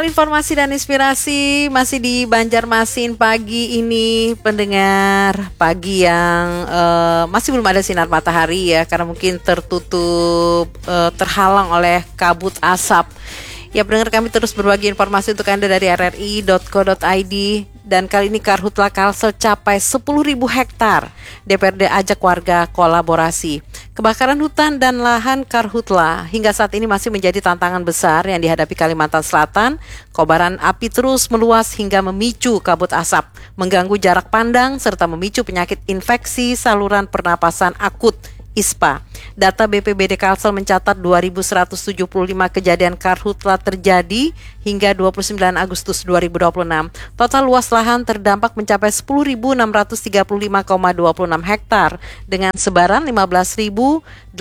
Informasi dan inspirasi masih di Banjarmasin pagi ini, pendengar. Pagi yang masih belum ada sinar matahari ya, karena mungkin tertutup, terhalang oleh kabut asap. Ya, pendengar, kami terus berbagi informasi untuk Anda dari rri.co.id. Dan kali ini Karhutla Kalsel capai 10.000 hektar. DPRD ajak warga kolaborasi. Kebakaran hutan dan lahan Karhutla hingga saat ini masih menjadi tantangan besar yang dihadapi Kalimantan Selatan. Kobaran api terus meluas hingga memicu kabut asap, mengganggu jarak pandang, serta memicu penyakit infeksi saluran pernapasan akut (ISPA). Data BPBD Kalsel mencatat 2.175 kejadian karhutla terjadi hingga 29 Agustus 2026. Total luas lahan terdampak mencapai 10.635,26 hektar dengan sebaran 15.869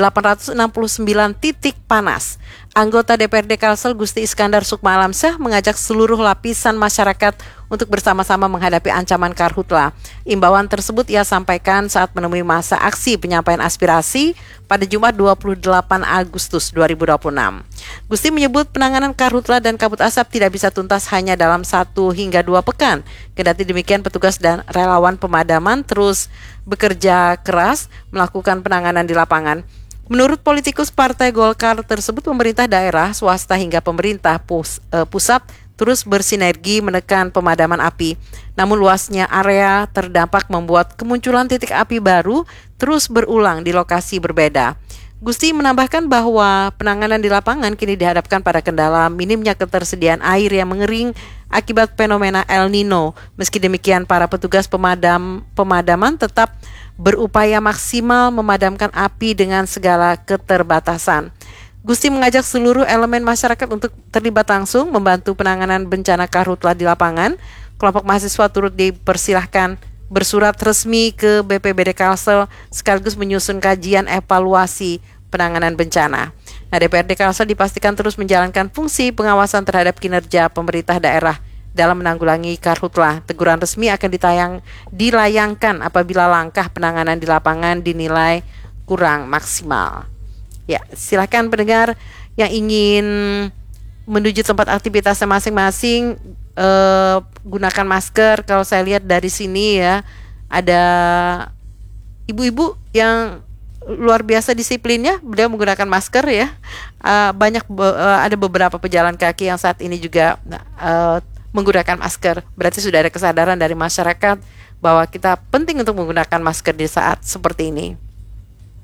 titik panas. Anggota DPRD Kalsel Gusti Iskandar Sukma Alamsyah mengajak seluruh lapisan masyarakat untuk bersama-sama menghadapi ancaman karhutla. Imbauan tersebut ia sampaikan saat menemui masa aksi penyampaian aspirasi pada Jumat 28 Agustus 2026. Gusti menyebut penanganan karhutla dan kabut asap tidak bisa tuntas hanya dalam 1 hingga 2 pekan. Kendati demikian, petugas dan relawan pemadaman terus bekerja keras melakukan penanganan di lapangan. Menurut politikus Partai Golkar tersebut, pemerintah daerah, swasta hingga pemerintah pusat terus bersinergi menekan pemadaman api. Namun luasnya area terdampak membuat kemunculan titik api baru terus berulang di lokasi berbeda. Gusti menambahkan bahwa penanganan di lapangan kini dihadapkan pada kendala minimnya ketersediaan air yang mengering akibat fenomena El Nino. Meski demikian, para petugas pemadaman tetap berupaya maksimal memadamkan api dengan segala keterbatasan. Gusti mengajak seluruh elemen masyarakat untuk terlibat langsung membantu penanganan bencana karhutla di lapangan. Kelompok mahasiswa turut dipersilahkan bersurat resmi ke BPBD Kalsel sekaligus menyusun kajian evaluasi penanganan bencana. Nah, DPRD Kalsel dipastikan terus menjalankan fungsi pengawasan terhadap kinerja pemerintah daerah dalam menanggulangi karhutla. Teguran resmi akan dilayangkan apabila langkah penanganan di lapangan dinilai kurang maksimal. Ya, silakan pendengar yang ingin menuju tempat aktivitasnya masing-masing, gunakan masker. Kalau saya lihat dari sini ya, ada ibu-ibu yang luar biasa disiplinnya, beliau menggunakan masker ya. Ada beberapa pejalan kaki yang saat ini juga menggunakan masker. Berarti sudah ada kesadaran dari masyarakat bahwa kita penting untuk menggunakan masker di saat seperti ini.